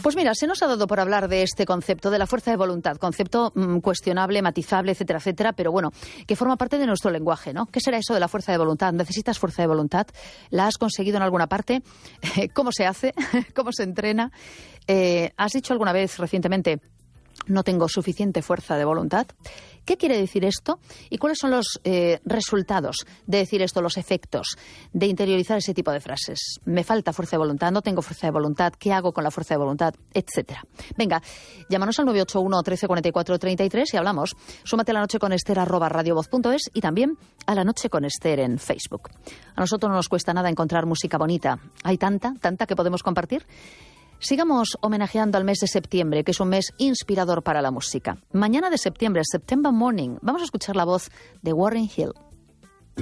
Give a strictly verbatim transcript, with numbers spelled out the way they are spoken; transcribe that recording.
Pues mira, se nos ha dado por hablar de este concepto, de la fuerza de voluntad, concepto mmm, cuestionable, matizable, etcétera, etcétera, pero bueno, que forma parte de nuestro lenguaje, ¿no? ¿Qué será eso de la fuerza de voluntad? ¿Necesitas fuerza de voluntad? ¿La has conseguido en alguna parte? ¿Cómo se hace? ¿Cómo se entrena? Eh, ¿Has dicho alguna vez recientemente, no tengo suficiente fuerza de voluntad? ¿Qué quiere decir esto? ¿Y cuáles son los eh, resultados de decir esto, los efectos de interiorizar ese tipo de frases? Me falta fuerza de voluntad, no tengo fuerza de voluntad, ¿qué hago con la fuerza de voluntad? Etcétera. Venga, llámanos al nueve ocho uno, trece, cuarenta y cuatro, treinta y tres y hablamos. Súmate a La Noche con Ester arroba radiovoz punto es y también a La Noche con Ester en Facebook. A nosotros no nos cuesta nada encontrar música bonita. Hay tanta, tanta que podemos compartir. Sigamos homenajeando al mes de septiembre, que es un mes inspirador para la música. Mañana de septiembre, September Morning, vamos a escuchar la voz de Warren Hill.